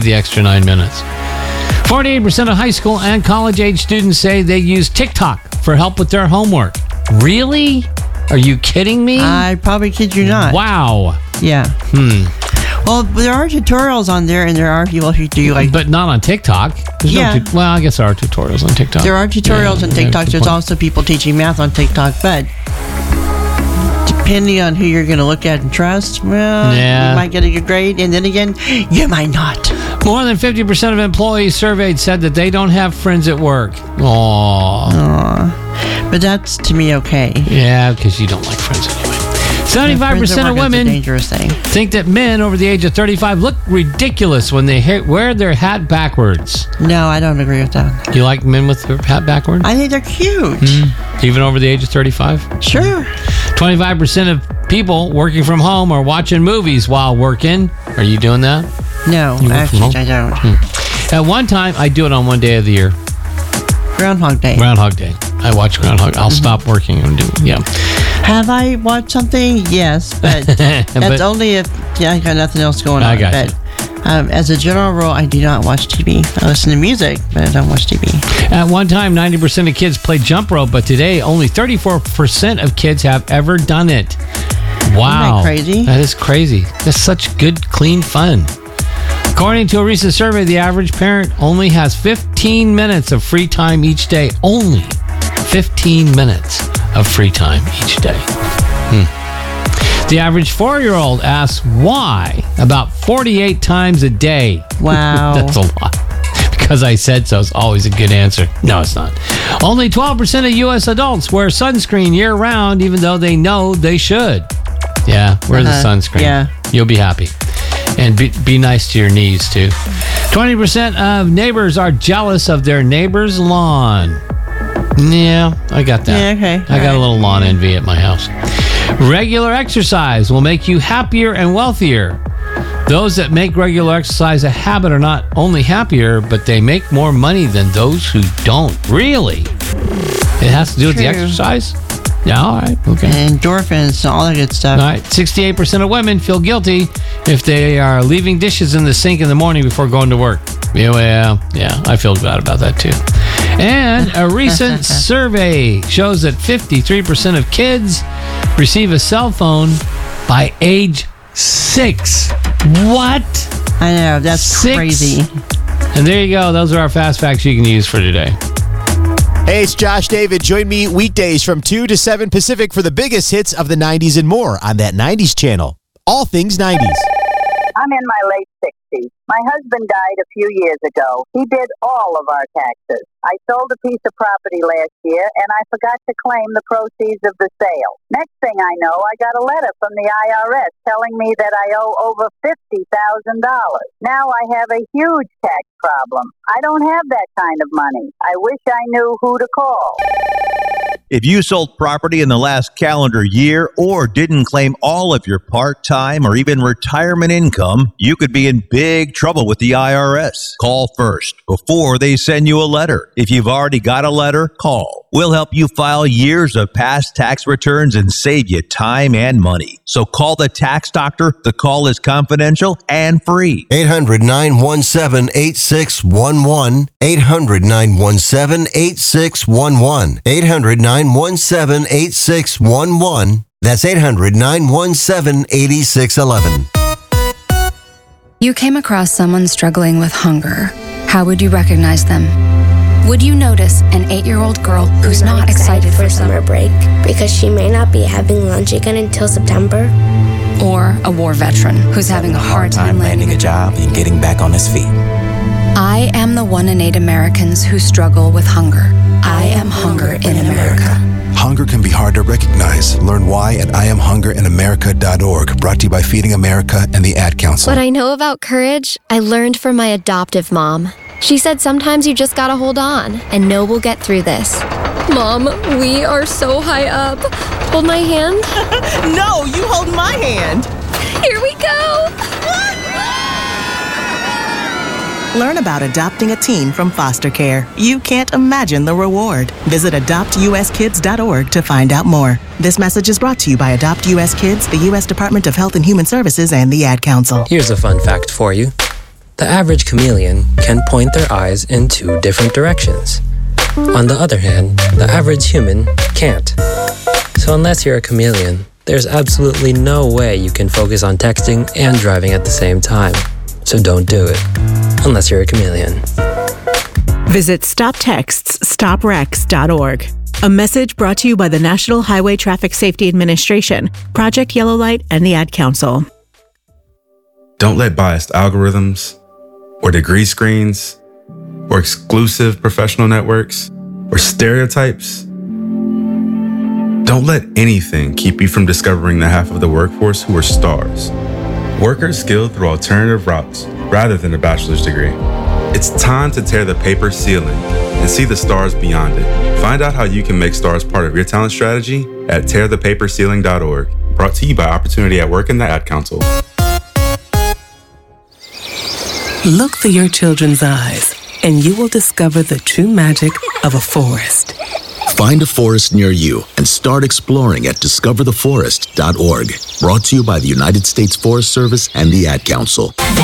the extra 9 minutes. 48% of high school and college-age students say they use TikTok for help with their homework. Really? Are you kidding me? I probably kid you not. Wow. Yeah. Well, there are tutorials on there, and there are people who do like... But not on TikTok. There's Yeah. well, I guess there are tutorials on TikTok. There are tutorials on TikTok. There's also people teaching math on TikTok, but depending on who you're going to look at and trust, well, you might get a good grade, and then again, you might not. More than 50% of employees surveyed said that they don't have friends at work. Aww. But that's, to me, okay. Yeah, because you don't like friends anyway. 75% of women dangerous thing. think that men over the age of 35 look ridiculous when they wear their hat backwards. No, I don't agree with that. You like men with their hat backwards? I think they're cute. Even over the age of 35? Sure. 25% of people working from home are watching movies while working. Are you doing that? No, actually, I don't. At one time, I do it on one day of the year. Groundhog Day. Groundhog Day. I watch Groundhog. I'll stop working and do it. Yeah. Have I watched something? Yes, but that's only if I got nothing else going on. I got you. As a general rule, I do not watch TV. I listen to music, but I don't watch TV. At one time, 90% of kids played jump rope, but today, only 34% of kids have ever done it. Wow. Isn't that crazy? That is crazy. That's such good, clean fun. According to a recent survey, the average parent only has 15 minutes of free time each day. Only 15 minutes of free time each day. The average 4-year-old asks why about 48 times a day. Wow. That's a lot. Because I said so is always a good answer. No, it's not. Only 12% of U.S. adults wear sunscreen year-round, even though they know they should. Yeah, wear the sunscreen. Yeah. You'll be happy. And be nice to your knees, too. 20% of neighbors are jealous of their neighbor's lawn. Yeah, I got that. Yeah, okay. I got a little lawn envy at my house. Regular exercise will make you happier and wealthier. Those that make regular exercise a habit are not only happier, but they make more money than those who don't. Really? It has to do with the exercise? Yeah, all right. Okay. Endorphins, all that good stuff. All right. 68% of women feel guilty if they are leaving dishes in the sink in the morning before going to work. Yeah, I feel bad about that too. And a recent survey shows that 53% of kids receive a cell phone by age 6. What? I know, that's 6? crazy. And there you go. Those are our fast facts you can use for today. Hey, it's Josh David. Join me weekdays from 2 to 7 Pacific for the biggest hits of the 90s and more on that 90s channel. All things 90s. I'm in my late 60s. My husband died a few years ago. He did all of our taxes. I sold a piece of property last year, and I forgot to claim the proceeds of the sale. Next thing I know, I got a letter from the IRS telling me that I owe over $50,000. Now I have a huge tax problem. I don't have that kind of money. I wish I knew who to call. If you sold property in the last calendar year or didn't claim all of your part-time or even retirement income, you could be in big trouble with the IRS. Call first before they send you a letter. If you've already got a letter, call. We'll help you file years of past tax returns and save you time and money. So call the tax doctor. The call is confidential and free. 800-917-8611. 800-917-8611. 800-917-8611. That's 800-917-8611. You came across someone struggling with hunger. How would you recognize them? Would you notice an 8-year-old girl who's not excited for summer break because she may not be having lunch again until September? Or a war veteran who's having a hard time landing a job and getting back on his feet? I am the 1 in 8 Americans who struggle with hunger. I am hunger in America. Hunger can be hard to recognize. Learn why at IamHungerInAmerica.org. Brought to you by Feeding America and the Ad Council. What I know about courage, I learned from my adoptive mom. She said sometimes you just gotta hold on and know we'll get through this. Mom, we are so high up. Hold my hand. No, you hold my hand. Here we go. Learn about adopting a teen from foster care. You can't imagine the reward. Visit adoptuskids.org to find out more. This message is brought to you by Adopt U.S. Kids, the U.S. Department of Health and Human Services, and the Ad Council. Here's a fun fact for you. The average chameleon can point their eyes in 2 different directions. On the other hand, the average human can't. So unless you're a chameleon, there's absolutely no way you can focus on texting and driving at the same time. So don't do it, unless you're a chameleon. Visit StopTextsStopWrecks.org. A message brought to you by the National Highway Traffic Safety Administration, Project Yellow Light, and the Ad Council. Don't let biased algorithms, or degree screens, or exclusive professional networks, or stereotypes. Don't let anything keep you from discovering the half of the workforce who are stars. Workers skilled through alternative routes rather than a bachelor's degree. It's time to tear the paper ceiling and see the stars beyond it. Find out how you can make stars part of your talent strategy at tearthepaperceiling.org. Brought to you by Opportunity at Work and the Ad Council. Look through your children's eyes, and you will discover the true magic of a forest. Find a forest near you and start exploring at discovertheforest.org. Brought to you by the United States Forest Service and the Ad Council.